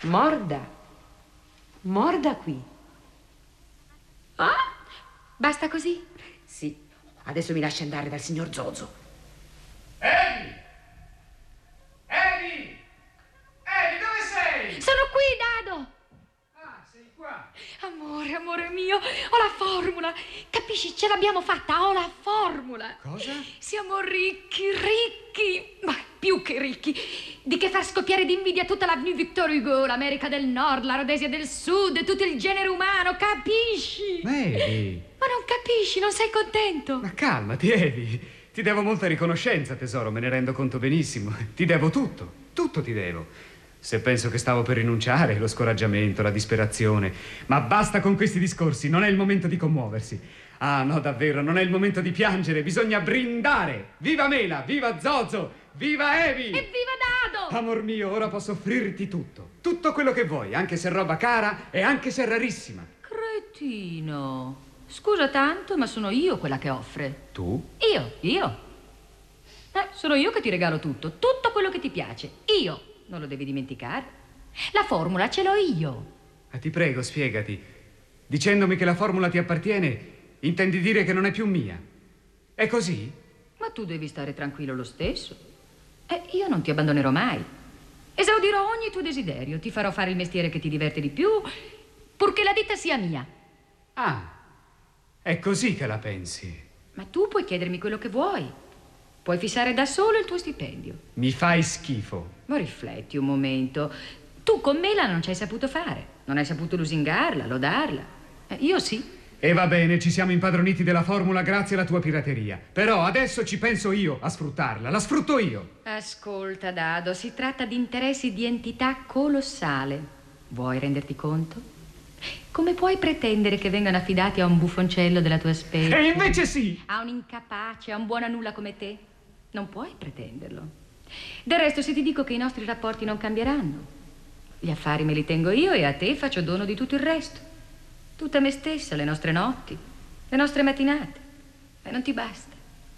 Morda. Morda qui. Ah, basta così? Sì, adesso mi lascia andare dal signor Zozo. Evi! Evi! Evi, dove sei? Sono qui, Dado! Ah, sei qua. Amore, amore mio, ho la formula. Capisci, ce l'abbiamo fatta, ho la formula. Cosa? Siamo ricchi, ma più che ricchi. Di che far scoppiare d'invidia tutta l'avenue Victor Hugo, l'America del Nord, la Rhodesia del Sud, tutto il genere umano, capisci? Evi! Ma non capisci, non sei contento? Ma calmati, Evi. Ti devo molta riconoscenza, tesoro, me ne rendo conto benissimo. Ti devo tutto, tutto ti devo. Se penso che stavo per rinunciare, lo scoraggiamento, la disperazione. Ma basta con questi discorsi, non è il momento di commuoversi. Ah, no, davvero, non è il momento di piangere, bisogna brindare. Viva Mela, viva Zozo, viva Evi! Evviva Dado! Amor mio, ora posso offrirti tutto. Tutto quello che vuoi, anche se è roba cara e anche se è rarissima. Cretino. Scusa tanto, ma sono io quella che offre. Tu? Io. Sono io che ti regalo tutto quello che ti piace. Io, non lo devi dimenticare. La formula ce l'ho io. Ma ti prego, spiegati. Dicendomi che la formula ti appartiene, intendi dire che non è più mia. È così? Ma tu devi stare tranquillo lo stesso. Io non ti abbandonerò mai. Esaudirò ogni tuo desiderio. Ti farò fare il mestiere che ti diverte di più, purché la ditta sia mia. Ah, è così che la pensi. Ma tu puoi chiedermi quello che vuoi. Puoi fissare da solo il tuo stipendio. Mi fai schifo. Ma rifletti un momento. Tu con Mela non ci hai saputo fare. Non hai saputo lusingarla, lodarla. Io sì. E va bene, ci siamo impadroniti della formula grazie alla tua pirateria. Però adesso ci penso io a sfruttarla. La sfrutto io. Ascolta, Dado, si tratta di interessi di entità colossale. Vuoi renderti conto? Come puoi pretendere che vengano affidati a un buffoncello della tua specie? E invece sì! A un incapace, a un buon a nulla come te? Non puoi pretenderlo. Del resto, se ti dico che i nostri rapporti non cambieranno, gli affari me li tengo io e a te faccio dono di tutto il resto. Tutta me stessa, le nostre notti, le nostre mattinate. E non ti basta?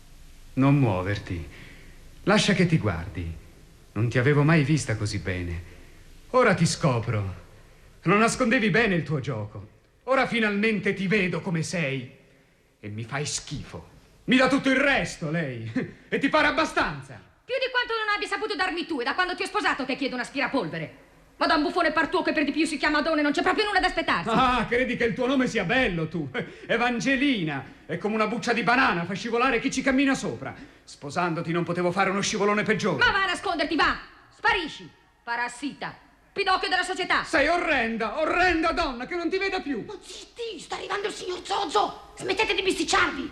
Non muoverti. Lascia che ti guardi. Non ti avevo mai vista così bene. Ora ti scopro. Non nascondevi bene il tuo gioco. Ora finalmente ti vedo come sei. E mi fai schifo. Mi dà tutto il resto, lei. E ti pare abbastanza? Più di quanto non abbia saputo darmi tu. È da quando ti ho sposato che chiedo un aspirapolvere. Ma da un buffone partuo che per di più si chiama Adone non c'è proprio nulla da aspettarsi. Ah, credi che il tuo nome sia bello, tu? Evangelina. È come una buccia di banana, fa scivolare chi ci cammina sopra. Sposandoti non potevo fare uno scivolone peggiore. Ma va a nasconderti, va! Sparisci, parassita, pidocchio della società. Sei orrenda, orrenda donna, che non ti veda più. Ma zitti, sta arrivando il signor Zozo. Smettete di bisticciarvi.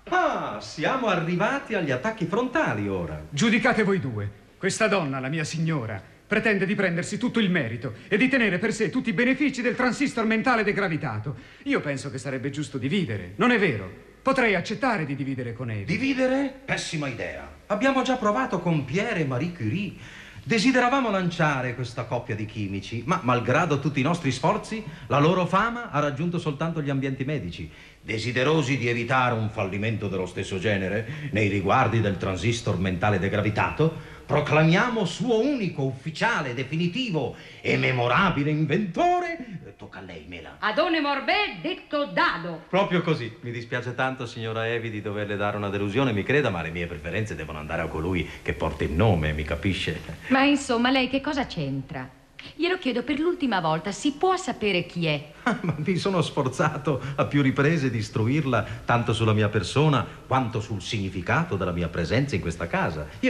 Ah, siamo arrivati agli attacchi frontali ora. Giudicate voi due. Questa donna, la mia signora, pretende di prendersi tutto il merito e di tenere per sé tutti i benefici del transistor mentale degravitato. Io penso che sarebbe giusto dividere, non è vero? Potrei accettare di dividere con Evi. Dividere? Pessima idea. Abbiamo già provato con Pierre e Marie Curie. Desideravamo lanciare questa coppia di chimici, ma malgrado tutti i nostri sforzi, la loro fama ha raggiunto soltanto gli ambienti medici. Desiderosi di evitare un fallimento dello stesso genere nei riguardi del transistor mentale degravitato, proclamiamo suo unico, ufficiale, definitivo e memorabile inventore. Tocca a lei, Mela. Adone Morbè, detto Dado. Proprio così. Mi dispiace tanto, signora Evi, di doverle dare una delusione, mi creda, ma le mie preferenze devono andare a colui che porta il nome, mi capisce? Ma insomma, lei che cosa c'entra? Glielo chiedo per l'ultima volta, si può sapere chi è? Ma mi sono sforzato a più riprese di istruirla tanto sulla mia persona quanto sul significato della mia presenza in questa casa. Io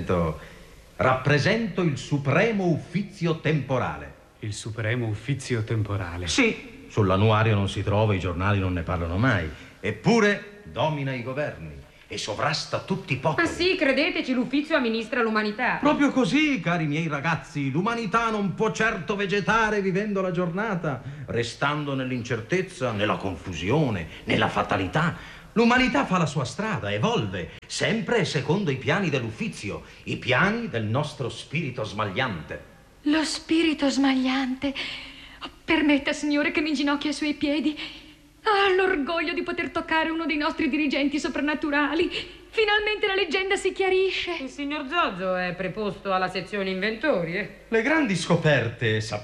rappresento il supremo uffizio temporale. Il supremo uffizio temporale. Sì, sull'annuario non si trova, i giornali non ne parlano mai. Eppure domina i governi e sovrasta tutti i popoli. Ma sì, credeteci, l'uffizio amministra l'umanità. Proprio così, cari miei ragazzi, l'umanità non può certo vegetare vivendo la giornata, restando nell'incertezza, nella confusione, nella fatalità. L'umanità fa la sua strada, evolve, sempre secondo i piani dell'uffizio, i piani del nostro spirito smagliante. Lo spirito smagliante. Permetta, signore, che mi inginocchi ai suoi piedi. Ah, l'orgoglio di poter toccare uno dei nostri dirigenti soprannaturali. Finalmente la leggenda si chiarisce. Il signor Zozo è preposto alla sezione inventori, Le grandi scoperte,